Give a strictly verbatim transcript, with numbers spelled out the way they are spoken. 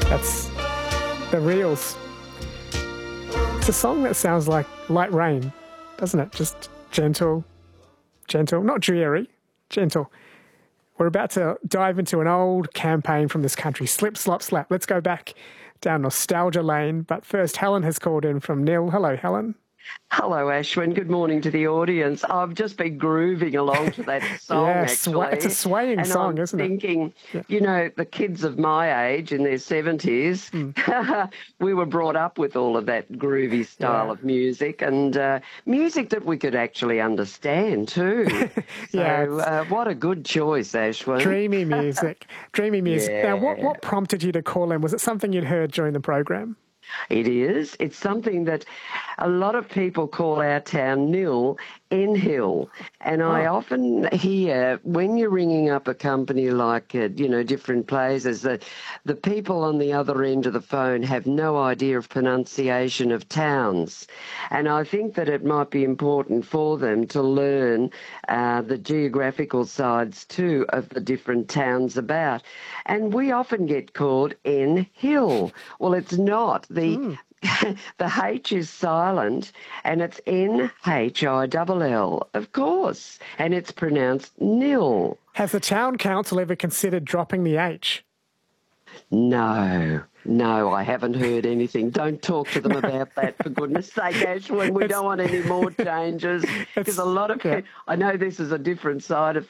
That's The Reels. It's a song that sounds like light rain, doesn't it? Just gentle, gentle, not dreary, gentle. We're about to dive into an old campaign from this country, Slip, Slop, Slap. Let's go back down nostalgia lane. But first, Helen has called in from Nil. Hello, Helen. Hello, Ashwin. Good morning to the audience. I've just been grooving along to that song, yeah, actually. It's a swaying and song, I'm isn't thinking, it? Yeah. you know, the kids of my age in their seventies, mm. we were brought up with all of that groovy style yeah. of music and uh, music that we could actually understand too. yeah, so uh, what a good choice, Ashwin. Dreamy music. Dreamy music. Yeah. Now, what, what prompted you to call in? Was it something you'd heard during the program? It is. It's something that a lot of people call our town Nil, N-Hill. And oh. I often hear when you're ringing up a company like, uh, you know, different places, that the people on the other end of the phone have no idea of pronunciation of towns. And I think that it might be important for them to learn uh, the geographical sides, too, of the different towns about. And we often get called N-Hill. Well, it's not. The mm. the H is silent and it's N H I L L, of course, and it's pronounced nil. Has the town council ever considered dropping the H? No, no, I haven't heard anything. Don't talk to them about that, for goodness sake, Ashwin. We it's, don't want any more changes because a lot of yeah. I know this is a different side of